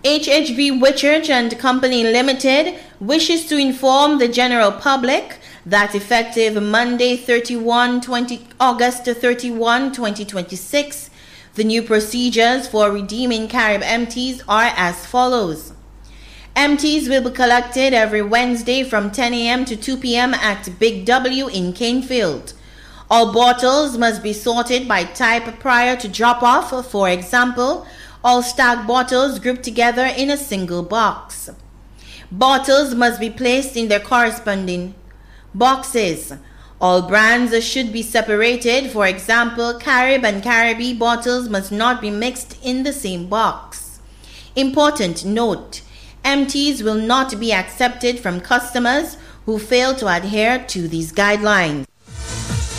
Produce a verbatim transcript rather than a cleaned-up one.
H H V Whitchurch and Company Limited wishes to inform the general public that effective Monday August thirty-first, twenty twenty-six, the new procedures for redeeming Carib empties are as follows. Empties will be collected every Wednesday from ten a m to two p m at Big W in Canefield. All bottles must be sorted by type prior to drop-off. For example, all Stag bottles grouped together in a single box. Bottles must be placed in their corresponding boxes. All brands should be separated. For example, Carib and Caribe bottles must not be mixed in the same box. Important note: empties will not be accepted from customers who fail to adhere to these guidelines.